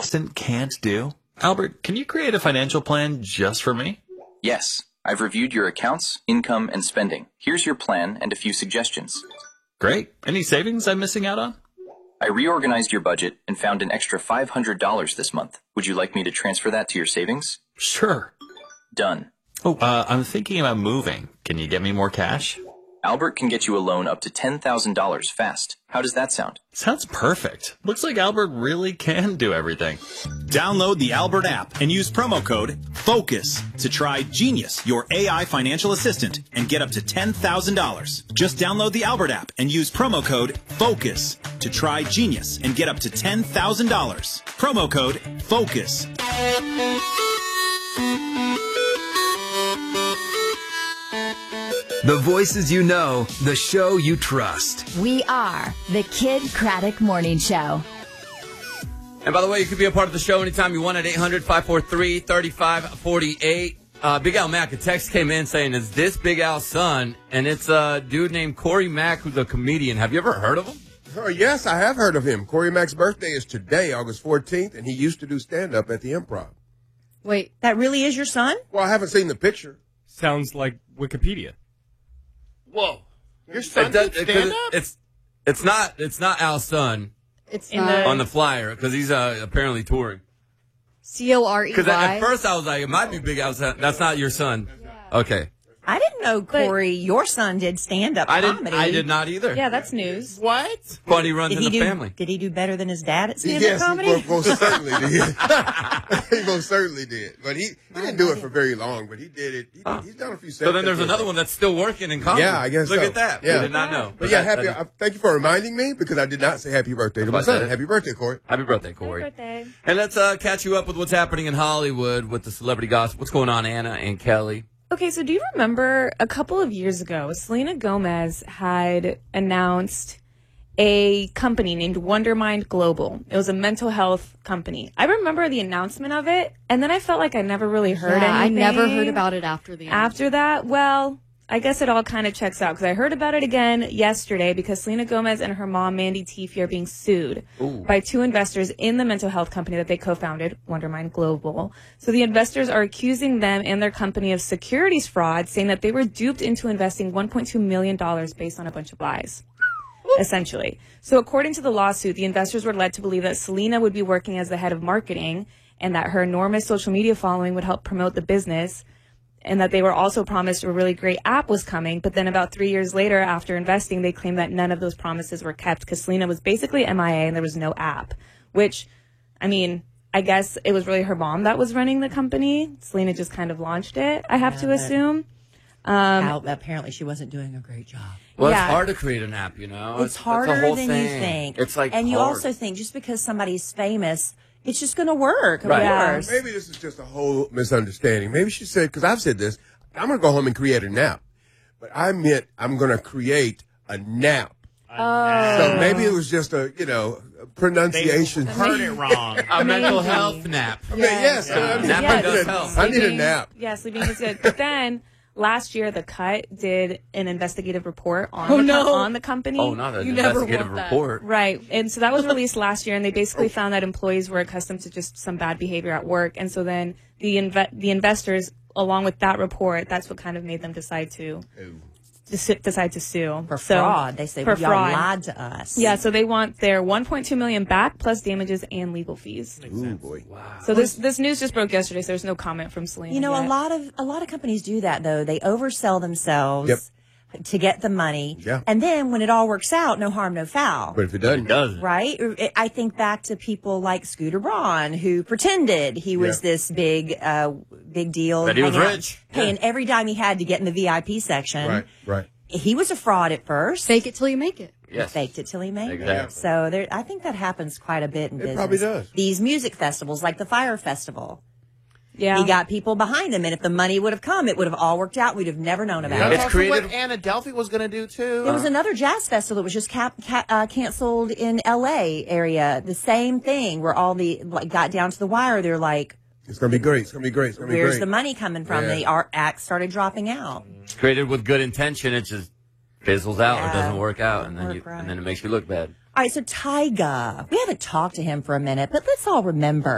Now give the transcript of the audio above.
assistant can't do? Albert, can you create a financial plan just for me? Yes, I've reviewed your accounts, income, and spending. Here's your plan and a few suggestions. Great. Any savings I'm missing out on? I reorganized your budget and found an extra $500 this month. Would you like me to transfer that to your savings? Sure. Done. Oh, I'm thinking about moving. Can you get me more cash? Albert can get you a loan up to $10,000 fast. How does that sound? Sounds perfect. Looks like Albert really can do everything. Download the Albert app and use promo code FOCUS to try Genius, your AI financial assistant, and get up to $10,000. Just download the Albert app and use promo code FOCUS to try Genius and get up to $10,000. Promo code FOCUS. The voices you know, the show you trust. We are the Kid Craddock Morning Show. And by the way, you can be a part of the show anytime you want at 800-543-3548. Big Al Mack, a text came in saying, is this Big Al's son? And it's a dude named Corey Mack, who's a comedian. Have you ever heard of him? Oh, yes, I have heard of him. Corey Mack's birthday is today, August 14th, and he used to do stand-up at the Improv. Wait, that really is your son? Well, I haven't seen the picture. Sounds like Wikipedia. Whoa. Your son did stand-up? It's not Al's son. It's on the flyer, because he's apparently touring. Corey. Because at first I was like, it might be Big Al's son. That's not your son. Yeah. Okay. I didn't know, Corey, your son did stand-up comedy. I did not either. Yeah, that's news. What? Funny runs in the family. Did he do better than his dad at stand-up comedy? Yes, he most certainly did. He most certainly did. But he didn't do it for very long, but he did it. He's done a few sets. So then there's another one that's still working in comedy. Yeah, I guess Look so. at that. Yeah. We did not know. But yeah, thank you for reminding me, because I did not say happy birthday to my son. Happy birthday, Corey. Happy birthday, Corey. Happy birthday. And let's catch you up with what's happening in Hollywood with the celebrity gossip. What's going on, Anna and Kelly? Okay, so do you remember a couple of years ago, Selena Gomez had announced a company named Wondermind Global. It was a mental health company. I remember the announcement of it, and then I felt like I never really heard anything. I never heard about it after the announcement. After that, well, I guess it all kind of checks out, because I heard about it again yesterday because Selena Gomez and her mom, Mandy Teefey, are being sued by two investors in the mental health company that they co-founded, Wondermind Global. So the investors are accusing them and their company of securities fraud, saying that they were duped into investing $1.2 million based on a bunch of lies, essentially. So according to the lawsuit, the investors were led to believe that Selena would be working as the head of marketing and that her enormous social media following would help promote the business, and that they were also promised a really great app was coming. But then about 3 years later, after investing, they claimed that none of those promises were kept because Selena was basically MIA and there was no app, which, I mean, I guess it was really her mom that was running the company. Selena just kind of launched it, I have to assume. Apparently she wasn't doing a great job. Well, it's hard to create an app, you know. It's harder than you think. It's like And you hard. also think just because somebody's famous, it's just going to work, of Right. course. Maybe this is just a whole misunderstanding. Maybe she said, because I've said this, I'm going to go home and create a nap. But I meant I'm going to create a nap. So maybe it was just a, pronunciation. They heard it wrong. A mental health nap. I mean, yes. Napping does help. I need a nap. Yeah, sleeping is good. But then last year, The Cut did an investigative report on the company. Oh, not an investigative report. Right. And so that was released last year, and they basically found that employees were accustomed to just some bad behavior at work. And so then the investors, along with that report, that's what kind of made them decide to sue. For fraud. They say, for y'all fraud. lied to us. Yeah, so they want their $1.2 million back plus damages and legal fees. Ooh, boy. Wow. So this news just broke yesterday, so there's no comment from Selena. You know, yet. a lot of companies do that, though. They oversell themselves to get the money. Yeah. And then when it all works out, no harm, no foul. But if it doesn't. Right? I think back to people like Scooter Braun, who pretended he was this big deal. But he was rich. Paying every dime he had to get in the VIP section. Right. He was a fraud at first. Fake it till you make it. Yes. Faked it till he made Exactly. it. So I think that happens quite a bit in business. It probably does. These music festivals, like the Fire Festival. Yeah. He got people behind him, and if the money would have come, it would have all worked out. We'd have never known about it. It's created. What Anna Delphi was going to do, too. There was another jazz festival that was just canceled in L.A. area. The same thing, where all got down to the wire. They're like, it's going to be great. It's going to be great. It's going to be great. where's the money coming from? Yeah. The art acts started dropping out. It's created with good intention. It just fizzles out or doesn't work out, and then Right. and then it makes you look bad. All right, so Tyga. We haven't talked to him for a minute, but let's all remember.